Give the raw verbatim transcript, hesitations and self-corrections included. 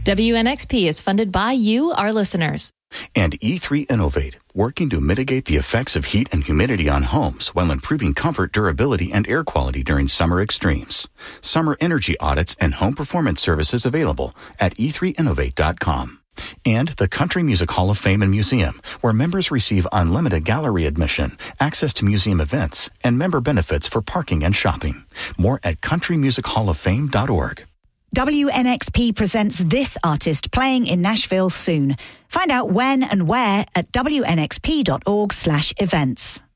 W N X P is funded by you, our listeners. And E three Innovate, working to mitigate the effects of heat and humidity on homes while improving comfort, durability, and air quality during summer extremes. Summer energy audits and home performance services available at e three innovate dot com. And the Country Music Hall of Fame and Museum, where members receive unlimited gallery admission, access to museum events, and member benefits for parking and shopping. More at country music hall of fame dot org. W N X P presents this artist playing in Nashville soon. Find out when and where at w n x p dot org slash events.